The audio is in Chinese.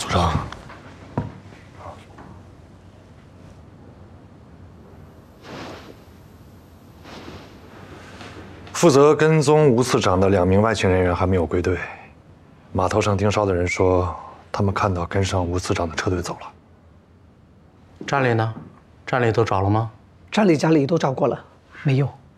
组长，负责跟踪吴次长的2名外勤人员还没有归队。码头上盯梢的人说，他们看到跟上吴次长的车队走了。 站里呢？站里都找了吗？ 站里家里都找过了，没用。